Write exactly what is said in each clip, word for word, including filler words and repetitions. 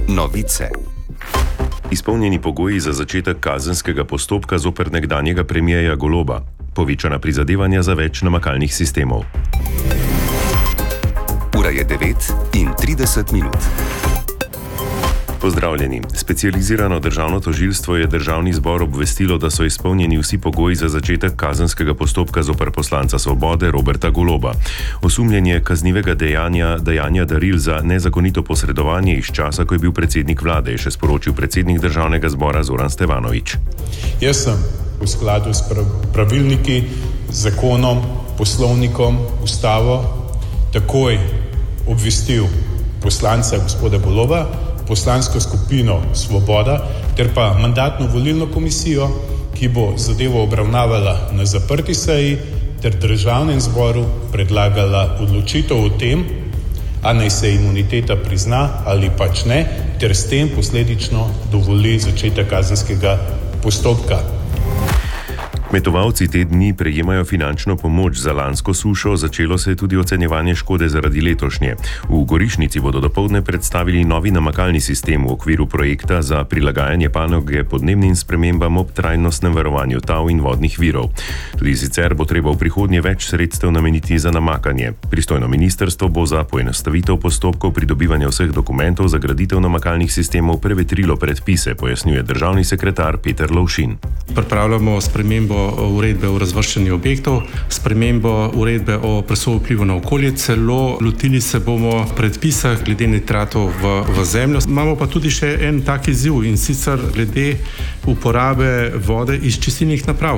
Novice. Izpolnjeni pogoji za začetek kazenskega postopka zoper nekdanjega premierja Goloba. Povečana prizadevanja za več namakalnih sistemov. Ura je devet in trideset minut. Pozdravljeni. Specializirano državno tožilstvo je Državni zbor obvestilo, da so izpolnjeni vsi pogoji za začetek kazenskega postopka zoper poslanca Svobode Roberta Goloba. Osumljenje kaznivega dejanja, dejanja daril za nezakonito posredovanje iz časa, ko je bil predsednik vlade, je še sporočil predsednik Državnega zbora Zoran Stevanović. Jaz sem v skladu s pravilniki, zakonom, poslovnikom, ustavo takoj obvestil poslanca gospoda Goloba, poslansko skupino Svoboda ter pa mandatno-volilno komisijo, ki bo zadevo obravnavala na zaprti seji ter Državnem zboru predlagala odločitev o tem, a naj se imuniteta prizna ali pač ne, ter s tem posledično dovoli začetek kazenskega postopka. Kmetovalci te dni prejemajo finančno pomoč za lansko sušo, začelo se je tudi ocenjevanje škode zaradi letošnje. V Gorišnici bodo dopoldne predstavili novi namakalni sistem v okviru projekta za prilagajanje panoge podnebnim spremembam ob trajnostnem varovanju tal in vodnih virov. Tudi sicer bo treba v prihodnje več sredstev nameniti za namakanje. Pristojno ministrstvo bo za poenostavitev postopkov pridobivanja vseh dokumentov za graditev namakalnih sistemov prevetrilo predpise, pojasnjuje državni sekretar Peter Lovšin. Pripravljamo spremembo uredbe o razvrščanju objektov, spremembo uredbe o presoji vpliva na okolje, celo lotili se bomo predpisa glede nitratov v, v zemljo. Imamo pa tudi še en tak izziv, in sicer glede uporabe vode iz čistilnih naprav.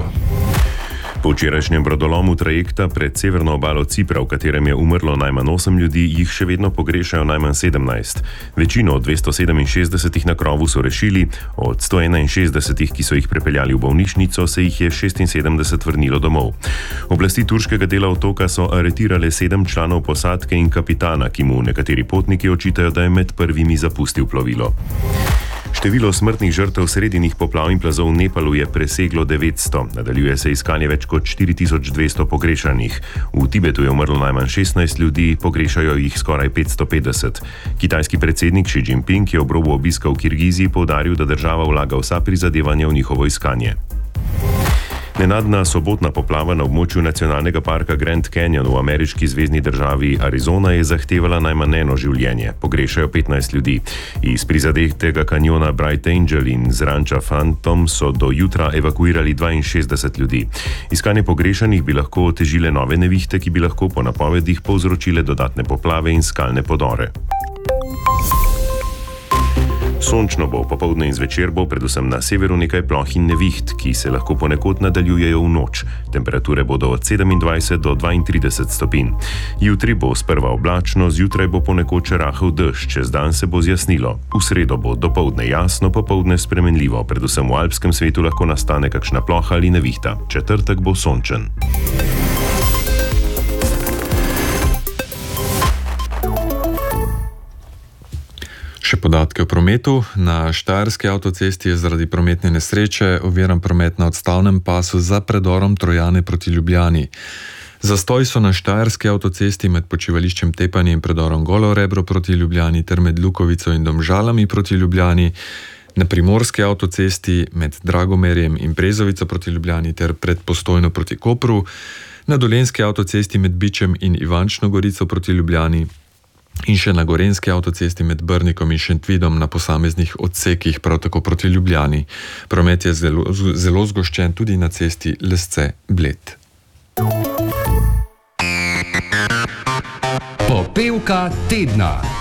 Po včerajšnjem brodolomu trajekta pred severno obalo Cipra, v katerem je umrlo najmanj osem ljudi, jih še vedno pogrešajo najmanj sedemnajst. Večino od dvesto sedeminšestdesetih na krovu so rešili, od sto enainšestdesetih, ki so jih prepeljali v bolnišnico, se jih je šestinsedemdeset vrnilo domov. Oblasti turškega dela otoka so aretirale sedem članov posadke in kapitana, ki mu nekateri potniki očitajo, da je med prvimi zapustil plovilo. Število smrtnih žrtev sredinih poplav in plazov v Nepalu je preseglo devetsto. Nadaljuje se iskanje več kot štiri tisoč dvesto pogrešanih. V Tibetu je umrlo najmanj šestnajst ljudi, pogrešajo jih skoraj petsto petdeset. Kitajski predsednik Xi Jinping je ob robu obiska v Kirgiziji poudaril, da država vlaga vsa prizadevanja v njihovo iskanje. Nenadna sobotna poplava na območju nacionalnega parka Grand Canyon v ameriški zvezni državi Arizona je zahtevala najmanj eno življenje. Pogrešajo petnajst ljudi. Iz prizadetega kanjona Bright Angel in z ranča Phantom so do jutra evakuirali dvainšestdeset ljudi. Iskanje pogrešanih bi lahko otežile nove nevihte, ki bi lahko po napovedih povzročile dodatne poplave in skalne podore. Sončno bo, popoldne in zvečer bo, predvsem na severu nekaj ploh in neviht, ki se lahko ponekod nadaljujejo v noč. Temperature bodo od sedemindvajset do dvaintrideset stopinj. Jutri bo sprva oblačno, zjutraj bo ponekod še rahel dež, čez dan se bo zjasnilo. V sredo bo dopoldne jasno, popoldne spremenljivo, predvsem v alpskem svetu lahko nastane kakšna ploha ali nevihta. Četrtek bo sončen. Še podatke o prometu. Na štajerski avtocesti je zaradi prometne nesreče oviran promet na odstavnem pasu za predorom Trojane proti Ljubljani. Zastoj so na štajerski avtocesti med počivališčem Tepanje in predorom Golo Rebro proti Ljubljani ter med Lukovico in Domžalami proti Ljubljani, na primorski avtocesti med Dragomerjem in Brezovico proti Ljubljani ter pred Postojno proti Kopru, na dolenjski avtocesti med Bičem in Ivančno Gorico proti Ljubljani, in še na gorenjski avtocesti med Brnikom in Šentvidom na posameznih odsekih prav tako proti Ljubljani. Promet je zelo, zelo zgoščen tudi na cesti Lesce-Bled. Popevka tedna.